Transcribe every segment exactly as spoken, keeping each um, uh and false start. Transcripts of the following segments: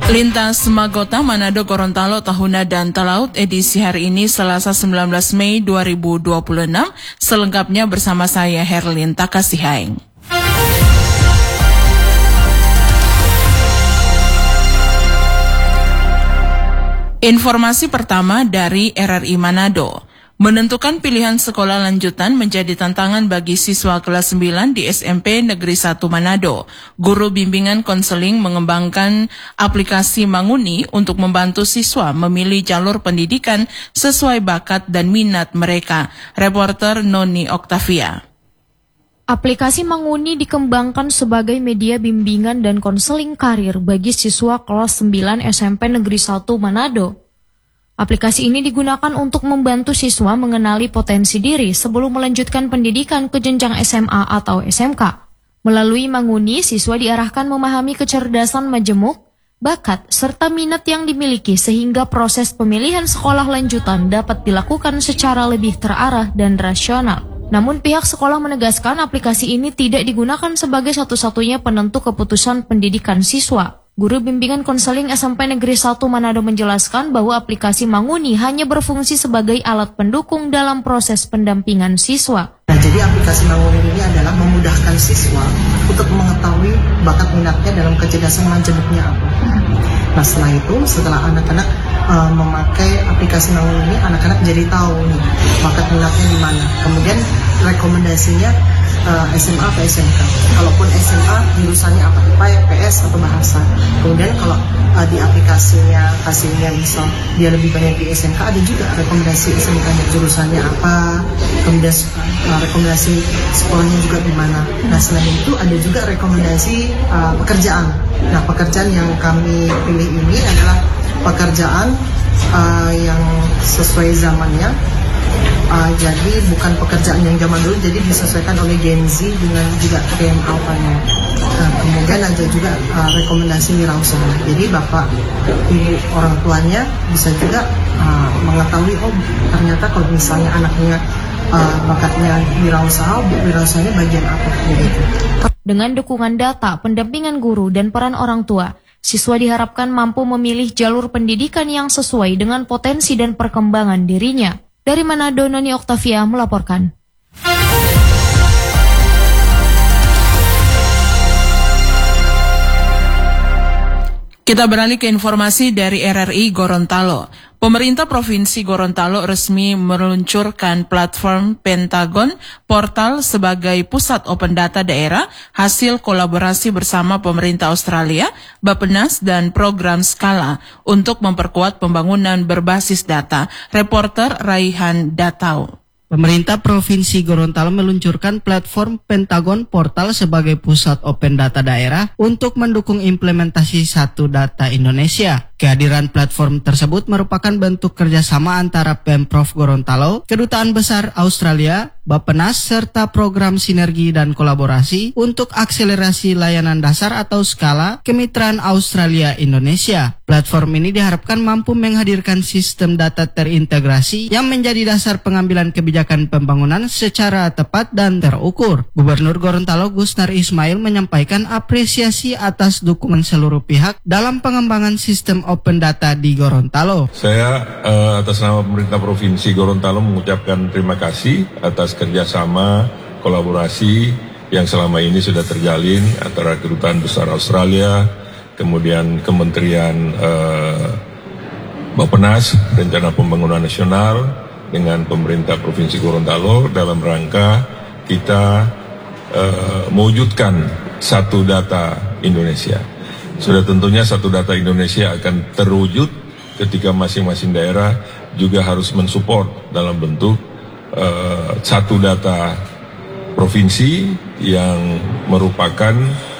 Lintas Magota Manado Gorontalo Tahuna dan Talaut edisi hari ini Selasa sembilan belas Mei dua ribu dua puluh enam, selengkapnya bersama saya Herlin Takasihaing. Informasi pertama dari R R I Manado. Menentukan pilihan sekolah lanjutan menjadi tantangan bagi siswa kelas sembilan di S M P Negeri satu Manado. Guru bimbingan konseling mengembangkan aplikasi Manguni untuk membantu siswa memilih jalur pendidikan sesuai bakat dan minat mereka. Reporter Noni Oktavia. Aplikasi Manguni dikembangkan sebagai media bimbingan dan konseling karir bagi siswa kelas sembilan S M P Negeri satu Manado. Aplikasi ini digunakan untuk membantu siswa mengenali potensi diri sebelum melanjutkan pendidikan ke jenjang S M A atau S M K. Melalui Manguni, siswa diarahkan memahami kecerdasan majemuk, bakat, serta minat yang dimiliki sehingga proses pemilihan sekolah lanjutan dapat dilakukan secara lebih terarah dan rasional. Namun pihak sekolah menegaskan aplikasi ini tidak digunakan sebagai satu-satunya penentu keputusan pendidikan siswa. Guru bimbingan konseling S M P Negeri satu Manado menjelaskan bahwa aplikasi Manguni hanya berfungsi sebagai alat pendukung dalam proses pendampingan siswa. Nah, jadi aplikasi Manguni ini adalah memudahkan siswa untuk mengetahui bakat minatnya dalam kecerdasan majemuknya apa. Nah, setelah itu, setelah anak-anak uh, memakai aplikasi Manguni ini, anak-anak jadi tahu nih bakat minatnya di mana. Kemudian rekomendasinya uh, S M A atau S M K. Kalaupun S M A jurusannya apa, I P A, P S atau bahasa. Kemudian kalau uh, di aplikasinya kasihnya misal dia lebih banyak di S M K, ada juga rekomendasi S M K-nya jurusannya apa. Kemudian uh, rekomendasi sekolahnya juga di mana. Nah, selain itu ada juga rekomendasi uh, pekerjaan. Nah, pekerjaan yang kami pilih ini adalah pekerjaan uh, yang sesuai zamannya. Uh, jadi bukan pekerjaan yang zaman dulu, jadi disesuaikan oleh Gen Z dengan juga P M Alpha-nya. Nah, kemudian ada juga uh, rekomendasi wirausaha. Jadi bapak, ibu, orang tuanya bisa juga uh, mengetahui, oh ternyata kalau misalnya anaknya uh, bakatnya wirausaha, wirausahanya bagian apa begitu. Dengan dukungan data, pendampingan guru, dan peran orang tua, siswa diharapkan mampu memilih jalur pendidikan yang sesuai dengan potensi dan perkembangan dirinya. Dari Manado, Noni Oktavia melaporkan. Kita beralih ke informasi dari R R I Gorontalo. Pemerintah Provinsi Gorontalo resmi meluncurkan platform Pentagon Portal sebagai pusat open data daerah hasil kolaborasi bersama pemerintah Australia, Bappenas, dan program Skala untuk memperkuat pembangunan berbasis data. Reporter Raihan Datau. Pemerintah Provinsi Gorontalo meluncurkan platform Pentagon Portal sebagai pusat open data daerah untuk mendukung implementasi Satu Data Indonesia. Kehadiran platform tersebut merupakan bentuk kerjasama antara Pemprov Gorontalo, Kedutaan Besar Australia, Bappenas, serta program sinergi dan kolaborasi untuk akselerasi layanan dasar atau skala kemitraan Australia-Indonesia. Platform ini diharapkan mampu menghadirkan sistem data terintegrasi yang menjadi dasar pengambilan kebijakan pembangunan secara tepat dan terukur. Gubernur Gorontalo Gusnar Ismail menyampaikan apresiasi atas dukungan seluruh pihak dalam pengembangan sistem open data di Gorontalo. Saya uh, atas nama pemerintah Provinsi Gorontalo mengucapkan terima kasih atas kerjasama kolaborasi yang selama ini sudah terjalin antara Kedutaan Besar Australia, kemudian Kementerian uh, Bappenas, Rencana Pembangunan Nasional, dengan pemerintah Provinsi Gorontalo dalam rangka kita uh, mewujudkan Satu Data Indonesia. Sudah tentunya Satu Data Indonesia akan terwujud ketika masing-masing daerah juga harus mensupport dalam bentuk uh, Satu Data Provinsi yang merupakan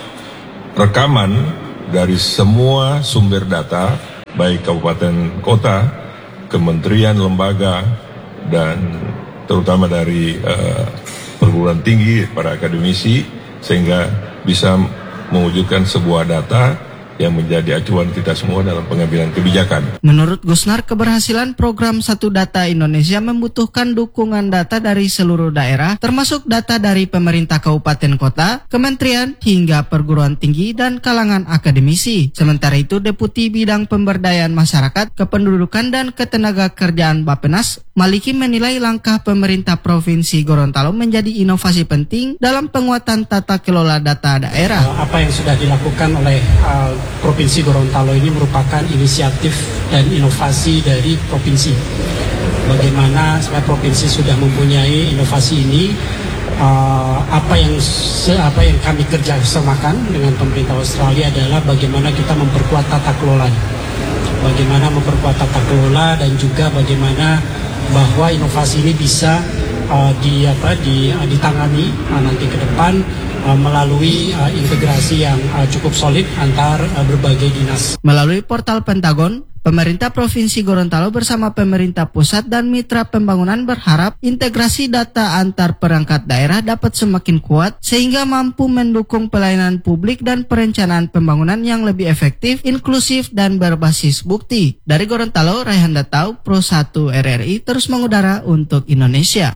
rekaman dari semua sumber data, baik kabupaten kota, kementerian, lembaga, dan terutama dari uh, perguruan tinggi, para akademisi, sehingga bisa mewujudkan sebuah data yang menjadi acuan kita semua dalam pengambilan kebijakan. Menurut Gusnar, keberhasilan program Satu Data Indonesia membutuhkan dukungan data dari seluruh daerah, termasuk data dari pemerintah kabupaten kota, kementerian, hingga perguruan tinggi dan kalangan akademisi. Sementara itu, Deputi Bidang Pemberdayaan Masyarakat, Kependudukan dan Ketenagakerjaan Bappenas, Maliki menilai langkah pemerintah Provinsi Gorontalo menjadi inovasi penting dalam penguatan tata kelola data daerah. Apa yang sudah dilakukan oleh uh, Provinsi Gorontalo ini merupakan inisiatif dan inovasi dari provinsi. Bagaimana supaya provinsi sudah mempunyai inovasi ini, uh, apa yang apa yang kami kerjasamakan dengan pemerintah Australia adalah bagaimana kita memperkuat tata kelola, bagaimana memperkuat tata kelola dan juga bagaimana bahwa inovasi ini bisa uh, di apa di uh, ditangani uh, nanti ke depan uh, melalui uh, integrasi yang uh, cukup solid antar uh, berbagai dinas. Melalui portal Pentagon, pemerintah Provinsi Gorontalo bersama pemerintah pusat dan mitra pembangunan berharap integrasi data antar perangkat daerah dapat semakin kuat sehingga mampu mendukung pelayanan publik dan perencanaan pembangunan yang lebih efektif, inklusif, dan berbasis bukti. Dari Gorontalo, Raihan Datau, Pro satu R R I terus mengudara untuk Indonesia.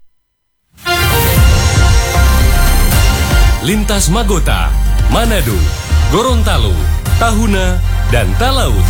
Lintas Magota, Manado, Gorontalo, Tahuna, dan Talaut.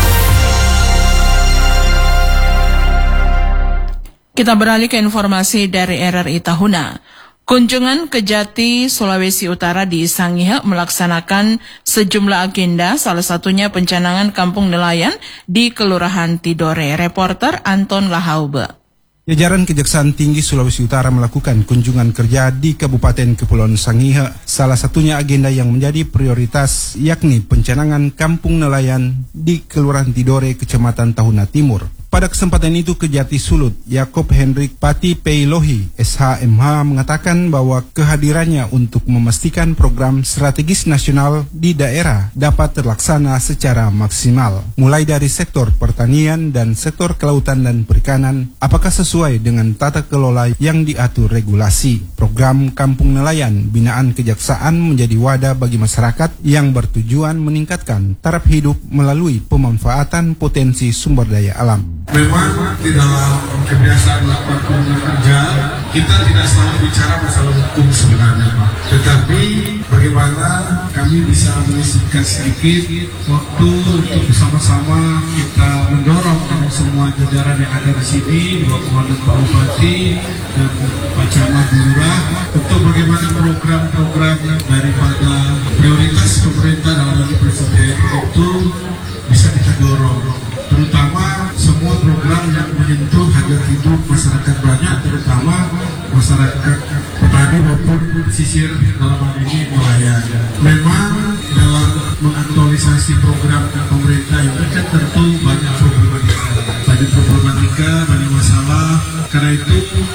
Kita beralih ke informasi dari R R I Tahuna. Kunjungan ke Jati, Sulawesi Utara di Sangihe melaksanakan sejumlah agenda, salah satunya pencanangan kampung nelayan di Kelurahan Tidore. Reporter Anton Lahaube. Jajaran Kejaksaan Tinggi Sulawesi Utara melakukan kunjungan kerja di Kabupaten Kepulauan Sangihe. Salah satunya agenda yang menjadi prioritas yakni pencanangan kampung nelayan di Kelurahan Tidore, Kecamatan Tahuna Timur. Pada kesempatan itu Kejati Sulut, Yakob Hendrik Pati Peilohi, S H M H mengatakan bahwa kehadirannya untuk memastikan program strategis nasional di daerah dapat terlaksana secara maksimal. Mulai dari sektor pertanian dan sektor kelautan dan perikanan, apakah sesuai dengan tata kelola yang diatur regulasi. Program Kampung Nelayan binaan Kejaksaan menjadi wadah bagi masyarakat yang bertujuan meningkatkan taraf hidup melalui pemanfaatan potensi sumber daya alam. Memang di dalam kebiasaan lakukan kunjungan kerja kita tidak selalu bicara masalah hukum sebenarnya, Pak. Tetapi bagaimana kami bisa menyisihkan sedikit waktu untuk bersama-sama kita mendorong dengan semua jajaran yang ada di sini, Bapak Komandan Pak Bupati dan Pak Camat Lurah, untuk bagaimana program-program daripada prioritas pemerintah dalam hal presiden itu bisa kita dorong. Terutama semua program yang menyentuh hajat hidup masyarakat banyak, terutama masyarakat petani maupun pesisir dalam hal ini nelayan. Memang dalam mengaktualisasi program pemerintah ini kan tentu banyak problematika, banyak problematika, banyak masalah. Karena itu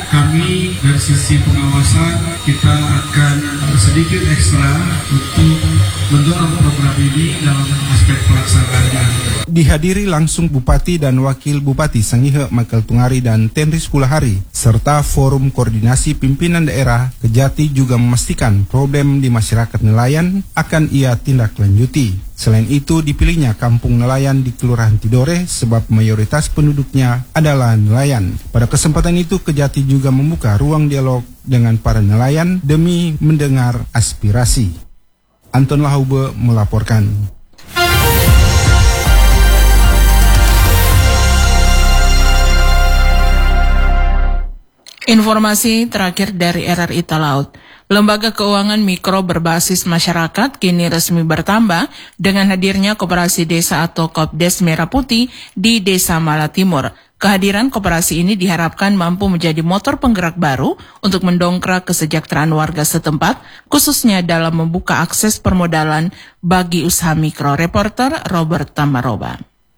kami dari sisi pengawasan kita akan sedikit ekstra untuk mendorong program ini dalam aspek pelaksanaannya. Dihadiri langsung Bupati dan Wakil Bupati Sangihe Michael Tungari dan Tenris Kulahari, serta Forum Koordinasi Pimpinan Daerah Kejati juga memastikan problem di masyarakat nelayan akan ia tindak lanjuti. Selain itu dipilihnya kampung nelayan di Kelurahan Tidore sebab mayoritas penduduknya adalah nelayan. Pada kesempatan itu Kejati juga membuka ruang dialog dengan para nelayan demi mendengar aspirasi. Anton Lahaube melaporkan. Informasi terakhir dari R R I Talaut. Lembaga keuangan mikro berbasis masyarakat kini resmi bertambah dengan hadirnya Koperasi Desa atau Kopdes Merah Putih di Desa Mala Timur. Kehadiran koperasi ini diharapkan mampu menjadi motor penggerak baru untuk mendongkrak kesejahteraan warga setempat, khususnya dalam membuka akses permodalan bagi usaha mikro. Reporter Robert Tamaroba.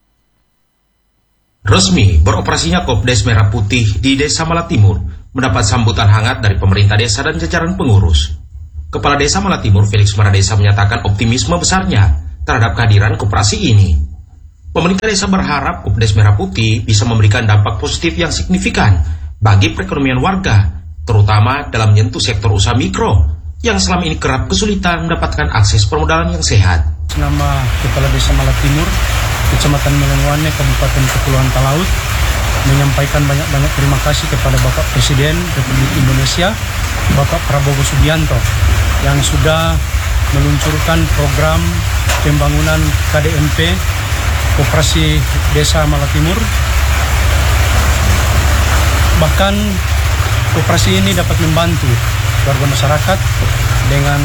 Resmi beroperasinya Kopdes Merah Putih di Desa Mala Timur mendapat sambutan hangat dari pemerintah desa dan jajaran pengurus. Kepala Desa Mala Timur Felix Maradesa menyatakan optimisme besarnya terhadap kehadiran koperasi ini. Pemerintah desa berharap Kopdes Merah Putih bisa memberikan dampak positif yang signifikan bagi perekonomian warga, terutama dalam menyentuh sektor usaha mikro yang selama ini kerap kesulitan mendapatkan akses permodalan yang sehat. nama Kepala Desa Malatimur, Kecamatan Melengwane, Kabupaten Kepulauan Talaut, menyampaikan banyak-banyak terima kasih kepada Bapak Presiden Republik Indonesia, Bapak Prabowo Subianto, yang sudah meluncurkan program pembangunan K D M P, Koperasi Desa Malatimur. Bahkan koperasi ini dapat membantu warga masyarakat dengan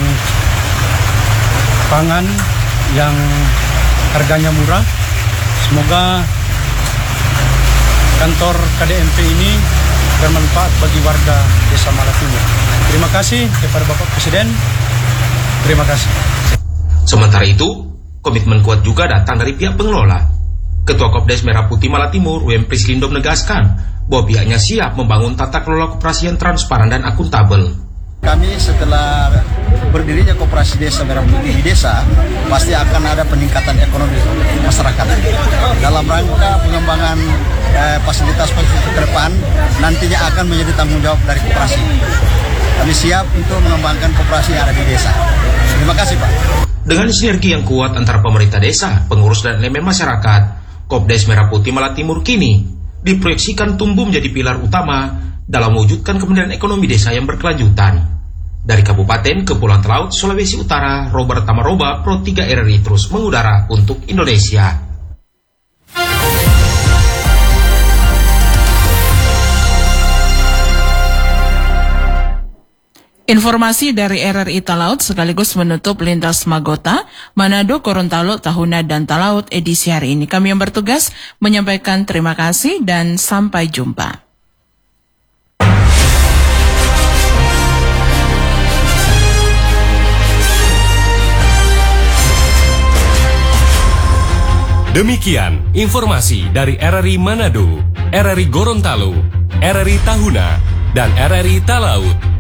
pangan yang harganya murah. Semoga kantor K D M P ini bermanfaat bagi warga Desa Malatimur. Terima kasih kepada Bapak Presiden. Terima kasih. Sementara itu, komitmen kuat juga datang dari pihak pengelola. Ketua Kopdes Merah Putih Malatimur, W M Prislindo, menegaskan bahwa pihaknya siap membangun tata kelola koperasi yang transparan dan akuntabel. Kami setelah berdirinya Koperasi Desa Merah Putih di desa, pasti akan ada peningkatan ekonomi masyarakat. Dalam rangka pengembangan eh, fasilitas-fasilitas ke depan, nantinya akan menjadi tanggung jawab dari koperasi. Kami siap untuk mengembangkan koperasi yang ada di desa. Terima kasih, Pak. Dengan sinergi yang kuat antara pemerintah desa, pengurus dan elemen masyarakat, Kopdes Merah Putih Malatimur kini diproyeksikan tumbuh menjadi pilar utama dalam mewujudkan kemandirian ekonomi desa yang berkelanjutan. Dari Kabupaten Kepulauan Talaut, Sulawesi Utara, Robert Tamaroba, Pro tiga R R I terus mengudara untuk Indonesia. Informasi dari R R I Talaut sekaligus menutup lintas Magota, Manado, Gorontalo, Tahuna, dan Talaut edisi hari ini. Kami yang bertugas menyampaikan terima kasih dan sampai jumpa. Demikian informasi dari R R I Manado, R R I Gorontalo, R R I Tahuna, dan R R I Talaut.